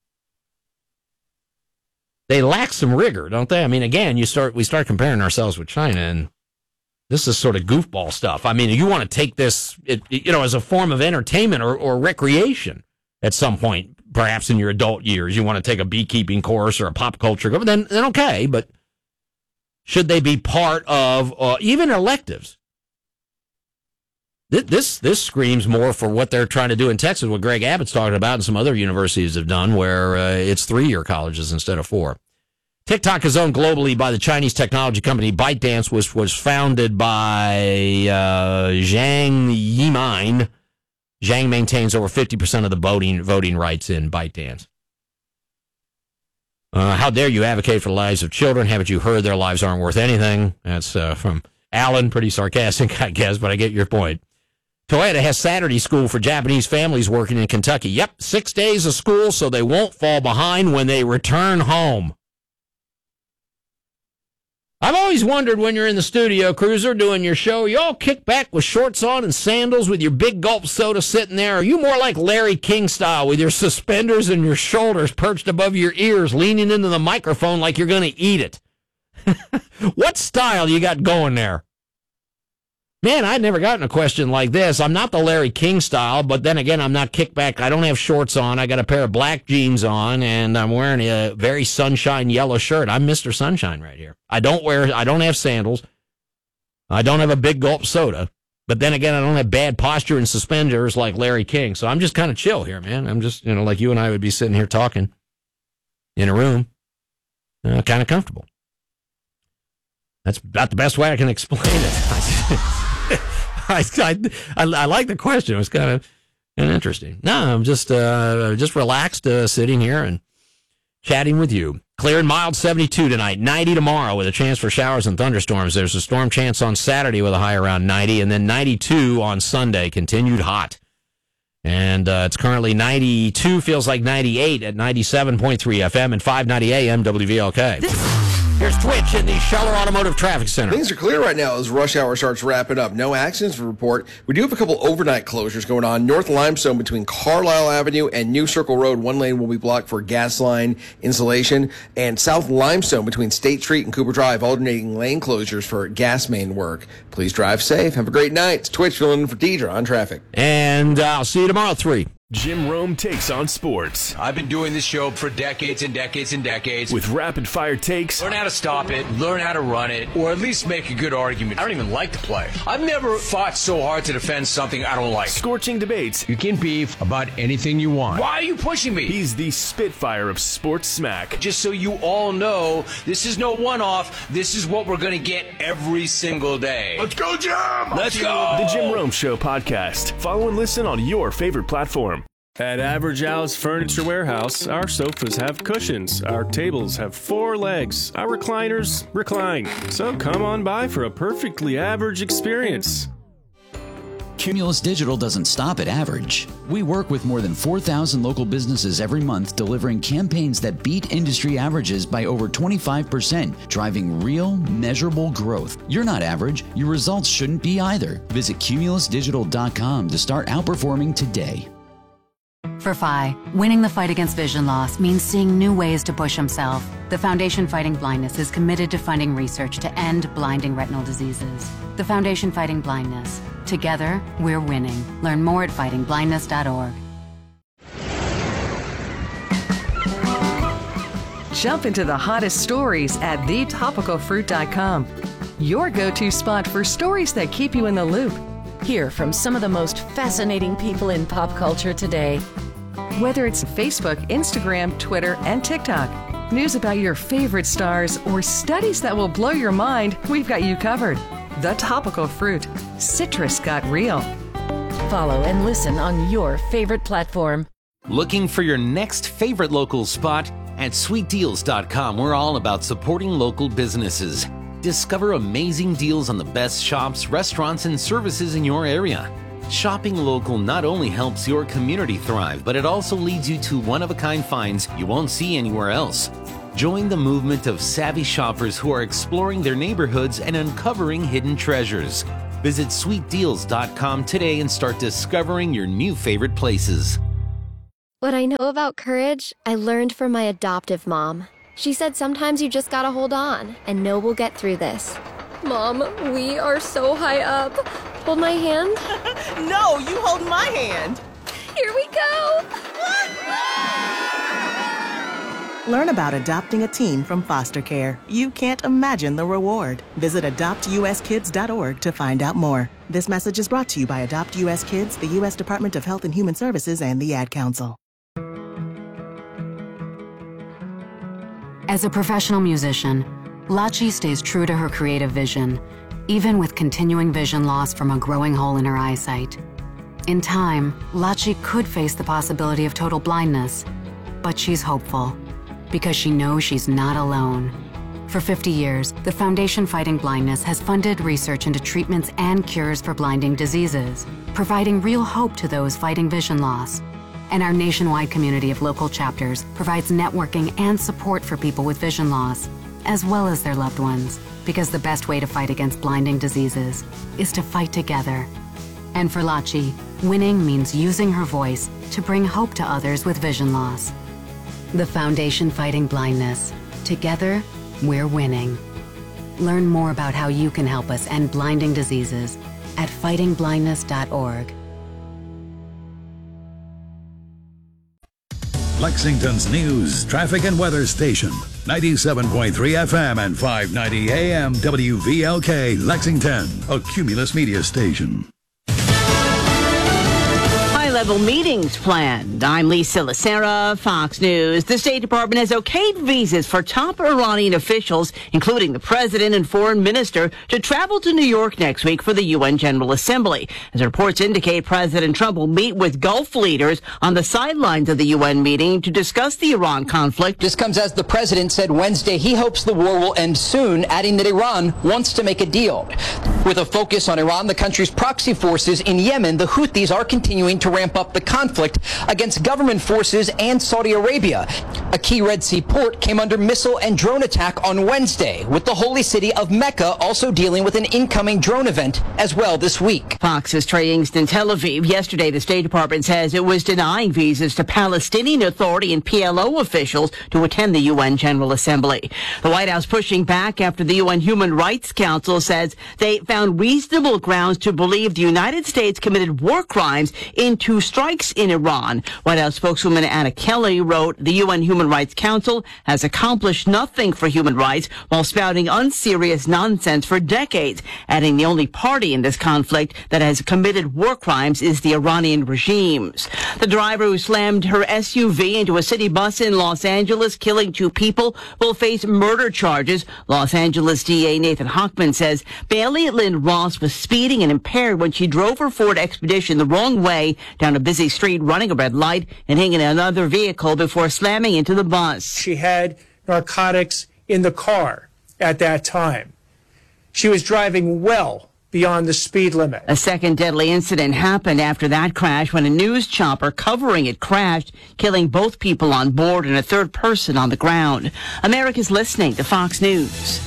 they lack some rigor, don't they? I mean, again, you start we start comparing ourselves with China, and this is sort of goofball stuff. I mean, you want to take this, it, you know, as a form of entertainment or, or recreation at some point, perhaps in your adult years. You want to take a beekeeping course or a pop culture course, then then okay, but should they be part of uh, even electives? This, this this screams more for what they're trying to do in Texas, what Greg Abbott's talking about, and some other universities have done, where uh, it's three-year colleges instead of four. TikTok is owned globally by the Chinese technology company ByteDance, which was founded by uh, Zhang Yimine. Zhang maintains over fifty percent of the voting voting rights in ByteDance. Uh, how dare you advocate for the lives of children? Haven't you heard their lives aren't worth anything? That's uh, from Alan. Pretty sarcastic, I guess, but I get your point. Toyota has Saturday school for Japanese families working in Kentucky. Yep, six days of school so they won't fall behind when they return home. I've always wondered, when you're in the studio, Cruiser, doing your show, you all kick back with shorts on and sandals with your big gulp soda sitting there? Are you more like Larry King style with your suspenders and your shoulders perched above your ears, leaning into the microphone like you're going to eat it? What style you got going there? Man, I'd never gotten a question like this. I'm not the Larry King style, but then again, I'm not kickback. I don't have shorts on. I got a pair of black jeans on, and I'm wearing a very sunshine yellow shirt. I'm Mister Sunshine right here. I don't wear, I don't have sandals. I don't have a big gulp soda. But then again, I don't have bad posture and suspenders like Larry King. So I'm just kind of chill here, man. I'm just, you know, like you and I would be sitting here talking in a room, uh, kind of comfortable. That's about the best way I can explain it. I, I, I, I like the question. It was kind of, kind of interesting. No, I'm just uh, just relaxed, uh, sitting here and chatting with you. Clear and mild, seventy-two tonight, ninety tomorrow with a chance for showers and thunderstorms. There's a storm chance on Saturday with a high around ninety, and then ninety-two on Sunday, continued hot. And uh, it's currently ninety-two, feels like ninety-eight at ninety-seven point three F M and five ninety A M W V L K. Here's Twitch in the Scheller Automotive Traffic Center. Things are clear right now as rush hour starts wrapping up. No accidents to report. We do have a couple overnight closures going on. North Limestone between Carlisle Avenue and New Circle Road. One lane will be blocked for gas line insulation. And South Limestone between State Street and Cooper Drive, alternating lane closures for gas main work. Please drive safe. Have a great night. It's Twitch filling in for Deidre on traffic. And uh, I'll see you tomorrow at three. Jim Rome takes on sports. I've been doing this show for decades and decades and decades. With rapid-fire takes. Learn how to stop it, learn how to run it, or at least make a good argument. I don't even like to play. I've never fought so hard to defend something I don't like. Scorching debates. You can beef about anything you want. Why are you pushing me? He's the Spitfire of sports smack. Just so you all know, this is no one-off. This is what we're going to get every single day. Let's go, Jim! Let's go! The Jim Rome Show podcast. Follow and listen on your favorite platform. At Average Al's Furniture Warehouse, our sofas have cushions, our tables have four legs, our recliners recline. So come on by for a perfectly average experience. Cumulus Digital doesn't stop at average. We work with more than four thousand local businesses every month, delivering campaigns that beat industry averages by over twenty-five percent, driving real, measurable growth. You're not average. Your results shouldn't be either. Visit cumulus digital dot com to start outperforming today. For F I, winning the fight against vision loss means seeing new ways to push himself. The Foundation Fighting Blindness is committed to funding research to end blinding retinal diseases. The Foundation Fighting Blindness. Together, we're winning. Learn more at fighting blindness dot org. Jump into the hottest stories at the topical fruit dot com. Your go-to spot for stories that keep you in the loop. Hear from some of the most fascinating people in pop culture today. Whether it's Facebook, Instagram, Twitter, and TikTok, news about your favorite stars, or studies that will blow your mind, we've got you covered. The Topical Fruit. Citrus got real. Follow and listen on your favorite platform. Looking for your next favorite local spot? At sweet deals dot com, we're all about supporting local businesses. Discover amazing deals on the best shops, restaurants, and services in your area. Shopping local not only helps your community thrive, but it also leads you to one-of-a-kind finds you won't see anywhere else. Join the movement of savvy shoppers who are exploring their neighborhoods and uncovering hidden treasures. Visit sweet deals dot com today and start discovering your new favorite places. What I know about courage, I learned from my adoptive mom. She said sometimes you just gotta hold on and know we'll get through this. Mom, we are so high up. Hold my hand. No, you hold my hand. Here we go. Learn about adopting a teen from foster care. You can't imagine the reward. Visit adopt u s kids dot org to find out more. This message is brought to you by Adopt U S Kids, the U S Department of Health and Human Services, and the Ad Council. As a professional musician, Lachi stays true to her creative vision, even with continuing vision loss from a growing hole in her eyesight. In time, Lachi could face the possibility of total blindness, but she's hopeful because she knows she's not alone. For fifty years, the Foundation Fighting Blindness has funded research into treatments and cures for blinding diseases, providing real hope to those fighting vision loss. And our nationwide community of local chapters provides networking and support for people with vision loss, as well as their loved ones, because the best way to fight against blinding diseases is to fight together. And for Lachi, winning means using her voice to bring hope to others with vision loss. The Foundation Fighting Blindness. Together, we're winning. Learn more about how you can help us end blinding diseases at fighting blindness dot org. Lexington's news, traffic, and weather station. ninety-seven point three F M and five ninety A M W V L K, Lexington, a Cumulus media station. High-level meetings planned. I'm Lisa Lacera, Fox News. The State Department has okayed visas for top Iranian officials, including the president and foreign minister, to travel to New York next week for the U N General Assembly. As reports indicate, President Trump will meet with Gulf leaders on the sidelines of the U N meeting to discuss the Iran conflict. This comes as the president said Wednesday he hopes the war will end soon, adding that Iran wants to make a deal. With a focus on Iran, the country's proxy forces in Yemen, the Houthis are continuing to ramp up the conflict against government forces and Saudi Arabia. A key Red Sea port came under missile and drone attack on Wednesday, with the holy city of Mecca also dealing with an incoming drone event as well this week. Fox's Trey Yingst in Tel Aviv. Yesterday, the State Department says it was denying visas to Palestinian Authority and P L O officials to attend the U N General Assembly. The White House pushing back after the U N Human Rights Council says they found reasonable grounds to believe the United States committed war crimes in two strikes in Iran. White House spokeswoman Anna Kelly wrote, the U N Human Rights Council has accomplished nothing for human rights while spouting unserious nonsense for decades, adding the only party in this conflict that has committed war crimes is the Iranian regimes. The driver who slammed her S U V into a city bus in Los Angeles, killing two people, will face murder charges. Los Angeles D A Nathan Hochman says Bailey Lynn Ross was speeding and impaired when she drove her Ford Expedition the wrong way down a busy street, running a red light and hitting another vehicle before slamming into the bus. She had narcotics in the car at that time. She was driving well beyond the speed limit. A second deadly incident happened after that crash when a news chopper covering it crashed, killing both people on board and a third person on the ground. America's listening to Fox News.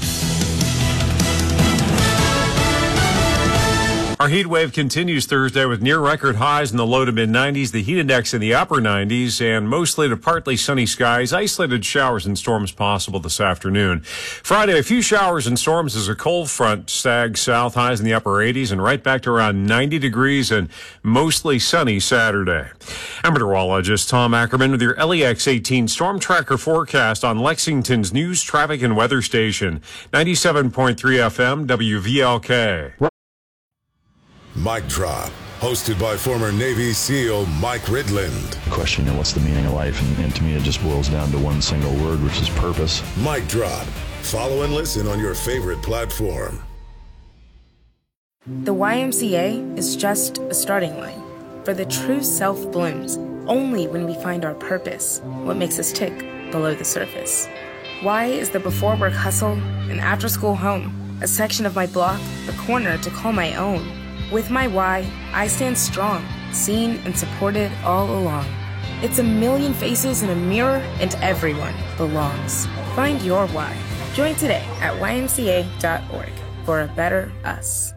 Our heat wave continues Thursday with near record highs in the low to mid nineties, the heat index in the upper nineties, and mostly to partly sunny skies. Isolated showers and storms possible this afternoon. Friday, a few showers and storms as a cold front sags south, highs in the upper eighties, and right back to around ninety degrees and mostly sunny Saturday. I'm meteorologist Tom Ackerman with your L E X eighteen Storm Tracker forecast on Lexington's news, traffic, and weather station, ninety-seven point three F M W V L K. Mic Drop, hosted by former Navy SEAL Mike Ridland. Question, you know, what's the meaning of life? And, and to me, it just boils down to one single word, which is purpose. Mic Drop. Follow and listen on your favorite platform. The Y M C A is just a starting line. for the true self blooms only when we find our purpose, what makes us tick below the surface. Why is the before work hustle an after school home, a section of my block, the corner to call my own? With my why, I stand strong, seen and supported all along. It's a million faces in a mirror, and everyone belongs. Find your why. Join today at Y M C A dot org for a better us.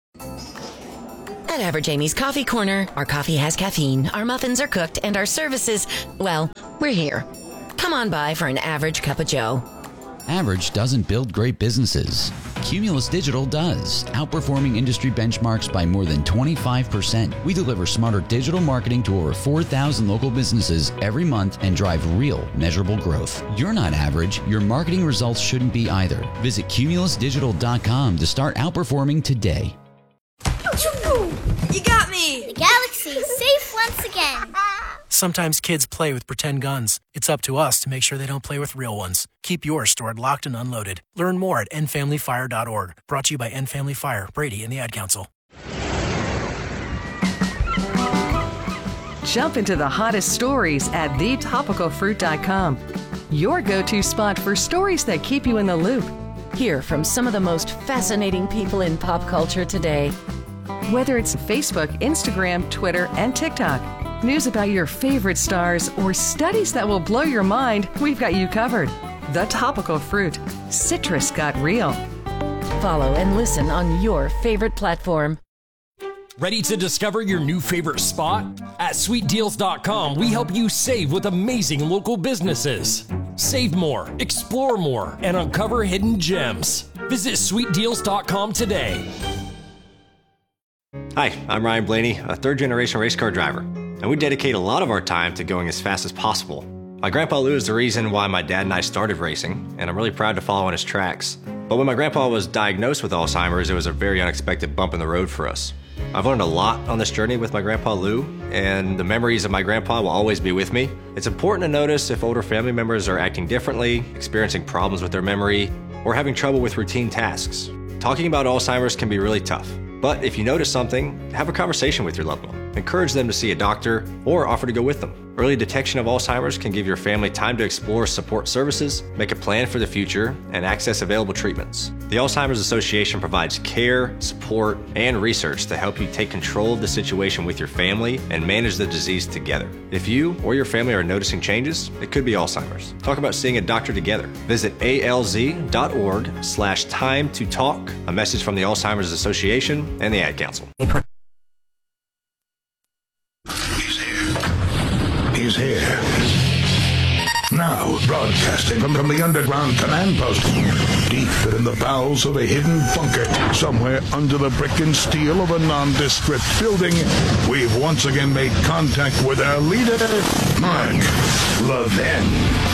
At Average Amy's Coffee Corner, our coffee has caffeine, our muffins are cooked, and our services, well, we're here. Come on by for an average cup of joe. Average doesn't build great businesses. Cumulus Digital does, outperforming industry benchmarks by more than twenty-five percent. We deliver smarter digital marketing to over four thousand local businesses every month and drive real, measurable growth. You're not average. Your marketing results shouldn't be either. Visit cumulus digital dot com to start outperforming today. You got me! The galaxy is safe once again. Sometimes kids play with pretend guns. It's up to us to make sure they don't play with real ones. Keep yours stored locked and unloaded. Learn more at end family fire dot org. Brought to you by End Family Fire, Brady, and the Ad Council. Jump into the hottest stories at the topical fruit dot com. Your go-to spot for stories that keep you in the loop. Hear from some of the most fascinating people in pop culture today. Whether it's Facebook, Instagram, Twitter, and TikTok, news about your favorite stars, or studies that will blow your mind, we've got you covered. The Topical Fruit. Citrus got real. Follow and listen on your favorite platform. Ready to discover your new favorite spot? At sweet deals dot com, we help you save with amazing local businesses. Save more, explore more, and uncover hidden gems. Visit sweet deals dot com today. Hi, I'm Ryan Blaney, a third-generation race car driver, and we dedicate a lot of our time to going as fast as possible. My grandpa Lou is the reason why my dad and I started racing, and I'm really proud to follow in his tracks. But when my grandpa was diagnosed with Alzheimer's, it was a very unexpected bump in the road for us. I've learned a lot on this journey with my grandpa Lou, and the memories of my grandpa will always be with me. It's important to notice if older family members are acting differently, experiencing problems with their memory, or having trouble with routine tasks. Talking about Alzheimer's can be really tough. But if you notice something, have a conversation with your loved one. Encourage them to see a doctor or offer to go with them. Early detection of Alzheimer's can give your family time to explore support services, make a plan for the future, and access available treatments. The Alzheimer's Association provides care, support, and research to help you take control of the situation with your family and manage the disease together. If you or your family are noticing changes, it could be Alzheimer's. Talk about seeing a doctor together. Visit A L Z dot org slash time to talk. A message from the Alzheimer's Association and the Ad Council. He's here. Now, broadcasting from, from the underground command post, deep within the bowels of a hidden bunker, somewhere under the brick and steel of a nondescript building, we've once again made contact with our leader, Mark Levin.